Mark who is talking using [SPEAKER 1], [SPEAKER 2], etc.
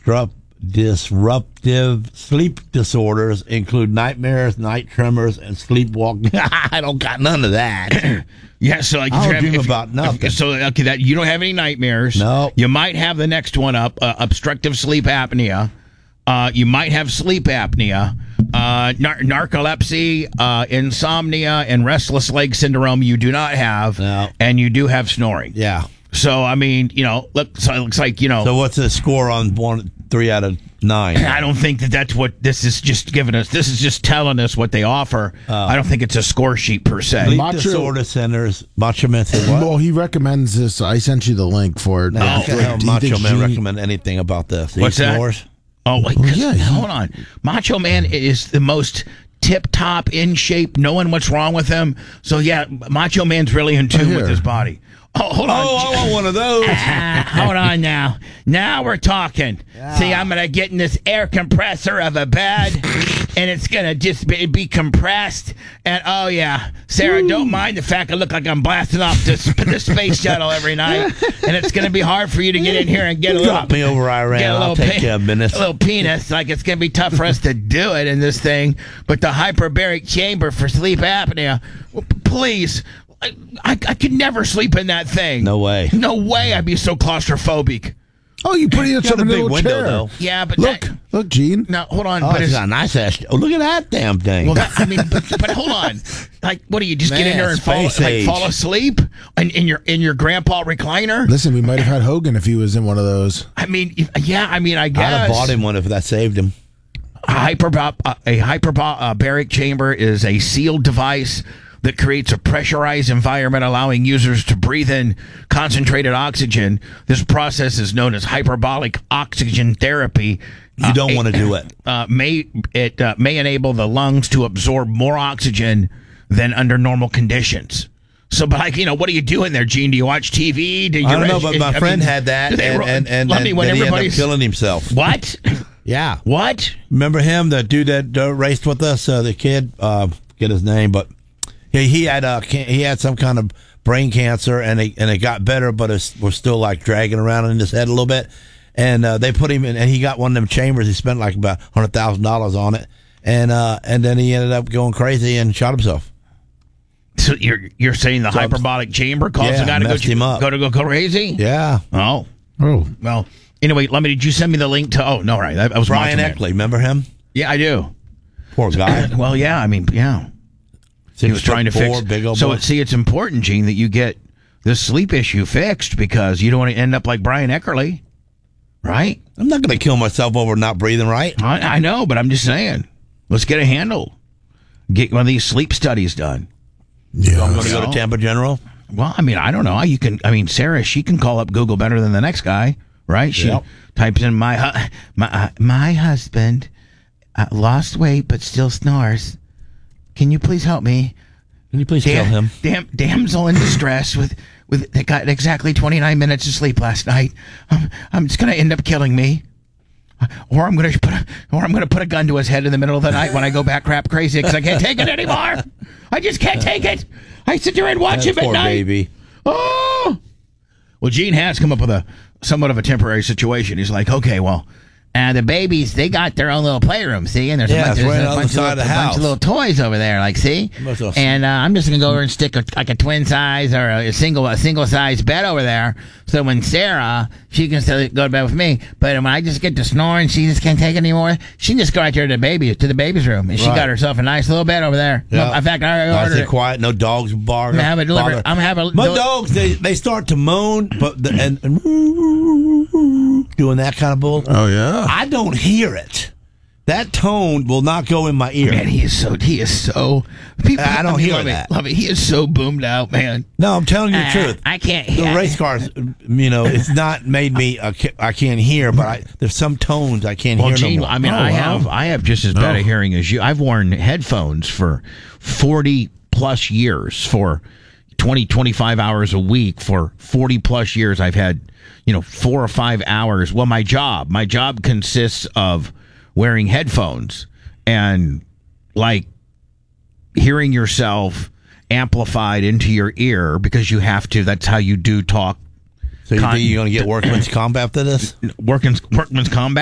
[SPEAKER 1] disruptive sleep disorders include nightmares, night tremors, and sleepwalking. I don't got none of that.
[SPEAKER 2] Yeah, so like
[SPEAKER 1] I don't dream about nothing.
[SPEAKER 2] So okay, that you don't have any nightmares.
[SPEAKER 1] No.
[SPEAKER 2] You might have the next one up, obstructive sleep apnea. You might have sleep apnea, narcolepsy, insomnia, and restless leg syndrome. You do not have,
[SPEAKER 1] No.
[SPEAKER 2] and you do have snoring.
[SPEAKER 1] Yeah.
[SPEAKER 2] So I mean, it looks like
[SPEAKER 1] So what's the score on 3 out of 9?
[SPEAKER 2] I don't think that's what this is just giving us. This is just telling us what they offer. I don't think it's a score sheet per se.
[SPEAKER 1] Sleep
[SPEAKER 3] Macho-
[SPEAKER 1] disorder centers. Macho Man said what?
[SPEAKER 3] Well, he recommends this. I sent you the link for it.
[SPEAKER 1] Now, how can
[SPEAKER 3] Do you
[SPEAKER 1] Macho
[SPEAKER 3] think
[SPEAKER 1] Man
[SPEAKER 3] Gene-
[SPEAKER 1] recommend anything about this?
[SPEAKER 2] What's that?
[SPEAKER 1] Snores?
[SPEAKER 2] Oh, wait, hold on. Macho Man is the most tip-top, in shape, knowing what's wrong with him. So, yeah, Macho Man's really in tune with his body. Oh, hold on.
[SPEAKER 1] Oh, I want one of those.
[SPEAKER 2] Hold on now. Now we're talking.
[SPEAKER 1] Yeah.
[SPEAKER 2] See, I'm going to get in this air compressor of a bed, and it's going to just be compressed. And, oh, yeah, Sarah, don't mind the fact I look like I'm blasting off the space shuttle every night. And it's going to be hard for you to get in here and get a little...
[SPEAKER 1] Drop me over, Iran.
[SPEAKER 2] Get a
[SPEAKER 1] I'll
[SPEAKER 2] little
[SPEAKER 1] take care of business.
[SPEAKER 2] A little penis. Like, it's going to be tough for us to do it in this thing. But the hyperbaric chamber for sleep apnea, please... I could never sleep in that thing.
[SPEAKER 1] No way.
[SPEAKER 2] No way I'd be so claustrophobic.
[SPEAKER 3] Oh, you put it in
[SPEAKER 1] Got a
[SPEAKER 3] some
[SPEAKER 1] big
[SPEAKER 3] little
[SPEAKER 1] window,
[SPEAKER 3] chair.
[SPEAKER 1] though.
[SPEAKER 2] Yeah, but
[SPEAKER 3] Look, Gene.
[SPEAKER 2] now hold on.
[SPEAKER 1] Oh,
[SPEAKER 2] but
[SPEAKER 1] it's got a nice ass. Oh, look at that damn thing.
[SPEAKER 2] well, I mean, but hold on. Like, what do you just get in
[SPEAKER 1] Man,
[SPEAKER 2] there and
[SPEAKER 1] space age.
[SPEAKER 2] fall asleep in your grandpa recliner?
[SPEAKER 3] Listen, we might have had Hogan if he was in one of those.
[SPEAKER 2] I mean, yeah. I mean, I
[SPEAKER 1] I'd
[SPEAKER 2] guess
[SPEAKER 1] have bought him one if that saved him.
[SPEAKER 2] a hyperbaric chamber is a sealed device that creates a pressurized environment allowing users to breathe in concentrated oxygen. This process is known as hyperbolic oxygen therapy.
[SPEAKER 1] You don't want to do it.
[SPEAKER 2] May enable the lungs to absorb more oxygen than under normal conditions. So, but like, what do you do in there, Gene? Do you watch TV? Do you
[SPEAKER 1] I don't know, but my friend had that,
[SPEAKER 2] do they
[SPEAKER 1] and
[SPEAKER 2] let me when
[SPEAKER 1] then he ended up
[SPEAKER 2] everybody's
[SPEAKER 1] killing himself.
[SPEAKER 2] What?
[SPEAKER 1] Yeah.
[SPEAKER 2] What?
[SPEAKER 1] Remember him, the dude that raced with us, the kid? Forget his name, but he had some kind of brain cancer, and it got better, but was still like dragging around in his head a little bit. And they put him in, and he got one of them chambers. He spent like about $100,000 on it, and then he ended up going crazy and shot himself.
[SPEAKER 2] So you're saying the hyperbolic chamber caused the guy to
[SPEAKER 1] messed him up.
[SPEAKER 2] go crazy?
[SPEAKER 1] Yeah.
[SPEAKER 2] Oh.
[SPEAKER 3] Oh.
[SPEAKER 2] Well, anyway, did you send me the link to? Oh no, right. That was
[SPEAKER 1] Brian
[SPEAKER 2] Macho Man.
[SPEAKER 1] Eckley, remember him?
[SPEAKER 2] Yeah, I do.
[SPEAKER 1] Poor guy.
[SPEAKER 2] Well, yeah. I mean, yeah. He was trying to
[SPEAKER 1] 6'4",
[SPEAKER 2] fix.
[SPEAKER 1] big old
[SPEAKER 2] So
[SPEAKER 1] boy.
[SPEAKER 2] it's important, Gene, that you get this sleep issue fixed because you don't want to end up like Brian Eckerly, right?
[SPEAKER 1] I'm not going to kill myself over not breathing right.
[SPEAKER 2] I know, but I'm just saying, let's get a handle. Get one of these sleep studies done.
[SPEAKER 3] Yeah.
[SPEAKER 1] I'm going to go to Tampa General.
[SPEAKER 2] Well, I mean, I don't know. You can. I mean, Sarah, she can call up Google better than the next guy, right? She
[SPEAKER 1] Yep.
[SPEAKER 2] types in my husband lost weight but still snores. Can you please help me?
[SPEAKER 1] Can you please kill him?
[SPEAKER 2] Damsel in distress with that got exactly 29 minutes of sleep last night. I'm just gonna end up killing me, or I'm gonna put a gun to his head in the middle of the night when I go back crap crazy because I can't take it anymore. I just can't take it. I sit there and watch him at
[SPEAKER 1] Poor
[SPEAKER 2] night.
[SPEAKER 1] baby.
[SPEAKER 2] Oh, well, Gene has come up with a somewhat of a temporary situation. He's like, okay, well. The babies, they got their own little playroom, see? And there's
[SPEAKER 1] Yeah, it's right on the
[SPEAKER 2] bunch
[SPEAKER 1] side of the
[SPEAKER 2] bunch
[SPEAKER 1] house.
[SPEAKER 2] of little toys over there, like, see?
[SPEAKER 1] Must have-
[SPEAKER 2] And I'm just going to go over and stick a twin size or a single size bed over there. So when Sarah, she can still go to bed with me. But when I just get to snoring, she just can't take it anymore. She can just go right there to the baby's room. And she
[SPEAKER 1] Right.
[SPEAKER 2] got herself a nice little bed over there.
[SPEAKER 1] Yeah.
[SPEAKER 2] In fact, I
[SPEAKER 1] Nice
[SPEAKER 2] ordered
[SPEAKER 1] and
[SPEAKER 2] it.
[SPEAKER 1] quiet, no dogs barking.
[SPEAKER 2] I'm having delivered.
[SPEAKER 1] My dogs, they start to moan, but and doing that kind of bull.
[SPEAKER 3] Oh, yeah.
[SPEAKER 1] I don't hear it. That tone will not go in my ear.
[SPEAKER 2] Man, he is so. People,
[SPEAKER 1] I don't hear
[SPEAKER 2] love
[SPEAKER 1] that.
[SPEAKER 2] It, love it. He is so boomed out, man.
[SPEAKER 1] No, I'm telling you the truth.
[SPEAKER 2] I can't
[SPEAKER 1] The
[SPEAKER 2] hear.
[SPEAKER 1] race cars, it's not made me. I can't hear, but there's some tones I can't
[SPEAKER 2] Well,
[SPEAKER 1] hear.
[SPEAKER 2] Gene,
[SPEAKER 1] no more.
[SPEAKER 2] I mean, I have just as bad a hearing as you. I've worn headphones for 40 plus years, for 20, 25 hours a week for 40 plus years. I've had, 4 or 5 hours. Well, my job consists of wearing headphones and like hearing yourself amplified into your ear because you have to. That's how you do talk.
[SPEAKER 1] So you think you're going to get workman's comp after this?
[SPEAKER 2] Workman's combat.